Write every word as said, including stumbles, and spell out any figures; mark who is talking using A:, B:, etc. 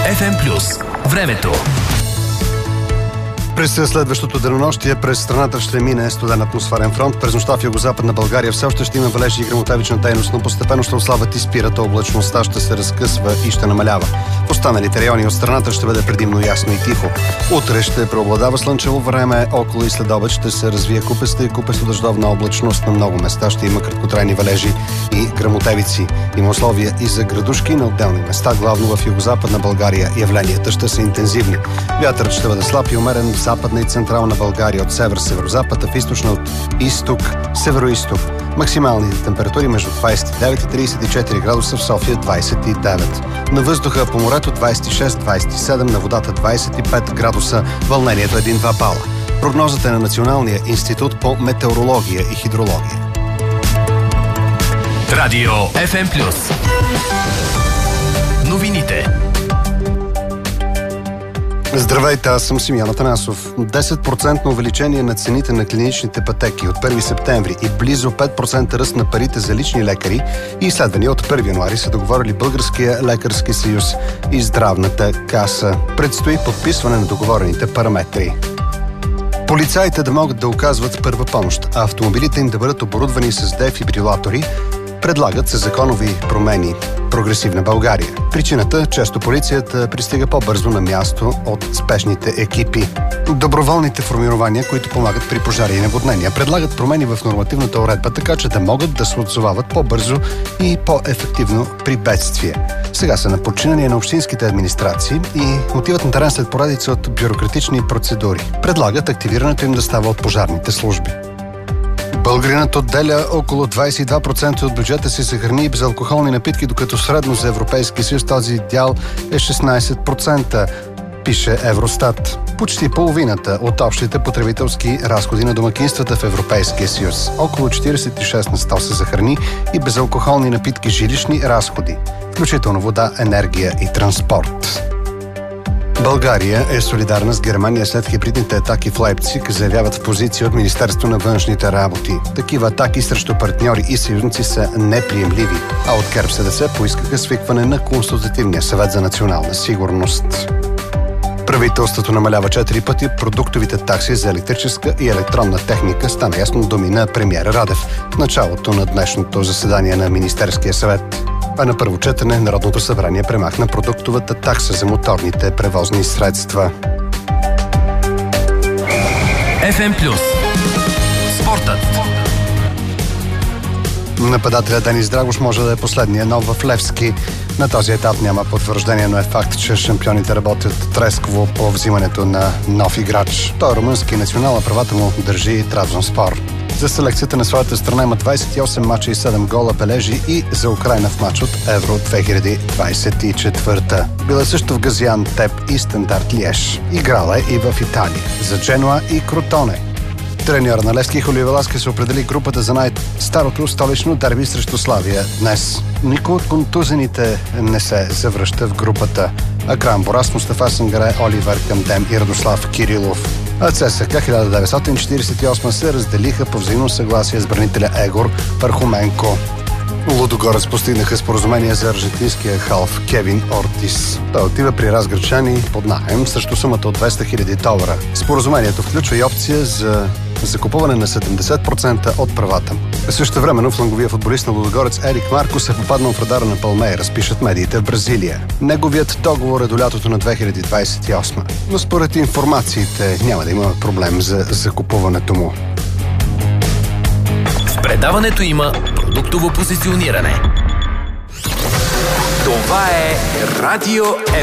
A: Еф Ем плюс. Времето.
B: През следващото денонощие през страната ще мине студен атмосферен фронт. През нощта в югозападна България все още ще има валежи и гръмотевична дейност, но постепенно ще ослабват и спират, облачността ще се разкъсва и ще намалява. В останалите райони от страната ще бъде предимно ясно и тихо. Утре ще преобладава слънчево време, около и след обед ще се развие купеста и купесто-дъждовна облачност. На много места ще има краткотрайни валежи и гръмотевици. Има условия и за градушки на отделни места, главно в югозападна България. Явленията ще са интензивни. Вятърът ще бъде слаб и умерен в западна и централна България, от север-северозапад, а в източна от изток, северо-изток. Максималните температури между двадесет и девет и тридесет и четири градуса, в София двадесет и девет. На въздуха по морето двадесет и шест двадесет и седем, на водата двадесет и пет градуса, вълнението един-два бала. Прогнозата на Националния институт по метеорология и хидрология.
A: Радио Еф Ем плюс. Новините.
B: Здравейте, аз съм Симеон Атанасов. десет процента увеличение на цените на клиничните пътеки от първи септември и близо пет процента ръст на парите за лични лекари и изследвания от първи януари са договорили Българския лекарски съюз и Здравната каса. Предстои подписване на договорените параметри. Полицаите да могат да оказват първа помощ, а автомобилите им да бъдат оборудвани с дефибрилатори, предлагат се законови промени. Прогресивна България. Причината – често полицията пристига по-бързо на място от спешните екипи. Доброволните формирования, които помагат при пожари и наводнения, предлагат промени в нормативната уредба, така че да могат да се отзовават по-бързо и по-ефективно при бедствие. Сега са на подчинение на общинските администрации и отиват на терен след поредица от бюрократични процедури. Предлагат активирането им да става от пожарните служби. Българинът отделя около двадесет и два процента от бюджета си за храни и безалкохолни напитки, докато средно за Европейския съюз този дял е шестнадесет процента, пише Евростат. Почти половината от общите потребителски разходи на домакинствата в Европейския съюз. Около четиридесет и шест на сто са за храни и безалкохолни напитки, жилищни разходи, включително вода, енергия и транспорт. България е солидарна с Германия след хибридните атаки в Лайпциг, заявяват в позиция от Министерство на външните работи. Такива атаки срещу партньори и съюзници са неприемливи, а от ГЕРБ-СДС поискаха свикване на Консултативния съвет за национална сигурност. Правителството намалява четири пъти продуктовите такси за електрическа и електронна техника, стана ясно думи на премиера Радев в началото на днешното заседание на Министерския съвет. А на първо четене Народното събрание премахна продуктовата такса за моторните превозни средства.
A: Еф Ем плюс. Спортът.
B: Нападателят Денис Драгош може да е последния нов в Левски. На този етап няма потвърждение, но е факт, че шампионите работят трескаво по взимането на нов играч. Той е румънски национал, а правата му държи Трабзонспор. За селекцията на своята страна има двадесет и осем мача и седем гола, бележи и за Украйна в мач от Евро две хиляди двадесет и четвърта. Била също в Газиантеп и Стандарт Лиеж. Играла е и в Италия за Дженуа и Кротоне. Треньор на Левски Холио Веласкес се определи групата за най-старото столично дерби срещу Славия днес. Никой от контузените не се завръща в групата. Акрам Борас, Мустафа Сангаре, Оливер Камдем и Радослав Кирилов. А ЦСКА хиляда деветстотин четиридесет и осма се разделиха по взаимно съгласие с бранителя Егор Пархоменко. Лудогорец постигнаха споразумение за аржентинския халф Кевин Ортис. Той отива при разграчани под наем срещу сумата от двеста хиляди долара. Споразумението включва и опция за закупуване на седемдесет процента от правата. Също времено фланговия футболист на Лудогорец Ерик Маркос е попаднал в радара на Палмейрас, пишат медиите в Бразилия. Неговият договор е до лятото на две хиляди двадесет и осма. Но според информациите няма да има проблем за закупуването му.
A: В предаването има продуктово позициониране. Това е Радио